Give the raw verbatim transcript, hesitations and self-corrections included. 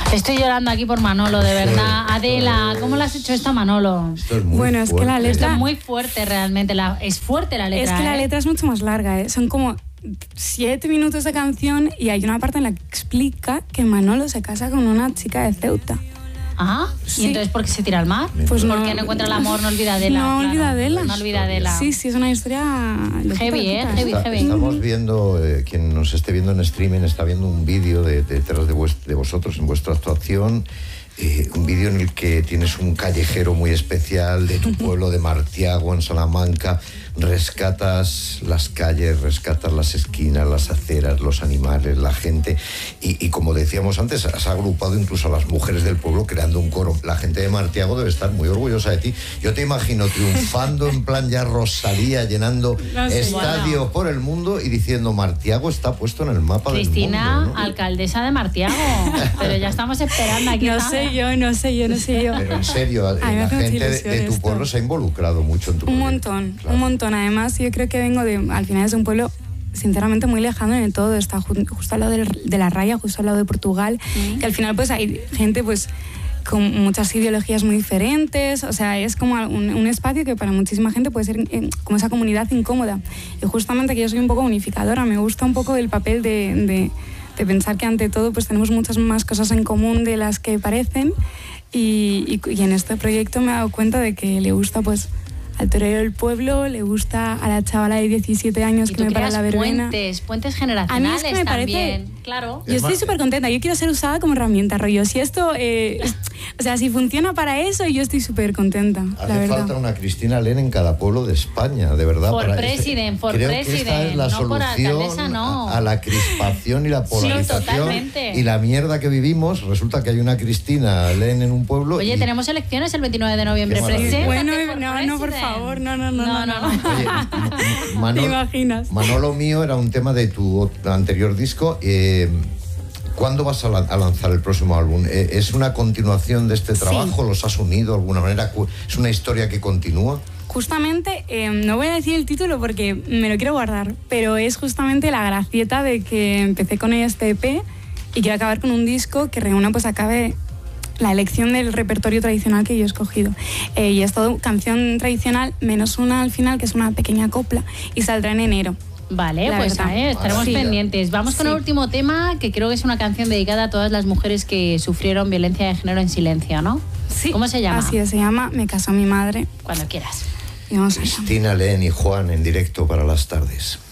Estoy llorando aquí por Manolo, de verdad. Adela, ¿cómo le has hecho esto a Manolo? Esto es muy bueno, es fuerte. que la letra... Esto es muy fuerte realmente, la, es fuerte la letra. Es que la ¿eh? letra es mucho más larga, ¿eh? Son como siete minutos de canción y hay una parte en la que explica que Manolo se casa con una chica de Ceuta. Ah, Sí. ¿y entonces por qué se tira al mar? Pues Porque no, no encuentra el amor, no olvida de la. No claro. olvida de la. No olvida de la. Sí, sí, es una historia... Heavy, ¿eh? loquita, Heavy, Está- heavy. Estamos viendo, eh, quien nos esté viendo en streaming está viendo un vídeo de, de, detrás de, vuest- de vosotros en vuestra actuación, eh, un vídeo en el que tienes un callejero muy especial de tu pueblo de Martiago, en Salamanca. Rescatas las calles, rescatas las esquinas, las aceras, los animales, la gente. Y, y como decíamos antes, has agrupado incluso a las mujeres del pueblo creando un coro. La gente de Martiago debe estar muy orgullosa de ti. Yo te imagino triunfando en plan ya Rosalía, llenando No sé. estadios Bueno. por el mundo y diciendo Martiago está puesto en el mapa Cristina, del mundo, ¿no? alcaldesa de Martiago. Pero ya estamos esperando aquí. No nada. sé yo, no sé yo, no sé yo. Pero en serio, Ay, me la hace mucha gente de, ilusión de tu esto. pueblo se ha involucrado mucho en tu Un proyecto. montón, Claro. un montón. Además, yo creo que vengo de, al final es de un pueblo sinceramente muy lejano en el todo, está ju- justo al lado del- de la raya, justo al lado de Portugal, Mm. y al final pues hay gente pues con muchas ideologías muy diferentes, o sea, es como un, un espacio que para muchísima gente puede ser eh, como esa comunidad incómoda. Y justamente que yo soy un poco unificadora, me gusta un poco el papel de, de, de pensar que ante todo pues tenemos muchas más cosas en común de las que parecen, y, y, y en este proyecto me he dado cuenta de que le gusta pues al torero del pueblo, le gusta a la chavala de diecisiete años Y que tú me para creas la verbena. puentes, puentes A generacionales mí es que me parece- también. Claro. Yo estoy súper contenta, yo quiero ser usada como herramienta, rollo. Si esto, eh, o sea, si funciona para eso, yo estoy súper contenta, la Hace verdad. falta una Cristina Len en cada pueblo de España, de verdad. For para president, for creo que esta president, es la no por solución alcaldesa, no. a, a la crispación y la polarización totalmente. y la mierda que vivimos. Resulta que hay una Cristina Len en un pueblo. Oye, y- tenemos elecciones el veintinueve de noviembre. Qué maravilla. Preséntate Bueno, for no, no, por president. favor, no, no, no, No, no, no. Oye, M- Manolo, ¿Te imaginas? Manolo Mío era un tema de tu ot- anterior disco. Eh, ¿Cuándo vas a, la- a lanzar el próximo álbum? Eh, ¿Es una continuación de este trabajo? ¿Los has unido de alguna manera? Cu- ¿Es una historia que continúa? Justamente, eh, no voy a decir el título porque me lo quiero guardar, pero es justamente la gracieta de que empecé con este E P y quiero acabar con un disco que reúna, pues acabe la elección del repertorio tradicional que yo he escogido. Eh, y es todo canción tradicional, menos una al final, que es una pequeña copla, y saldrá en enero. Vale, La pues verdad. eh, estaremos Sí. pendientes. Vamos con Sí. el último tema, que creo que es una canción dedicada a todas las mujeres que sufrieron violencia de género en silencio, ¿no? Sí. ¿Cómo se llama? Así es, se llama Me casó mi madre. Cuando quieras. Y vamos allá. Cristina Len y Juan en directo para las tardes.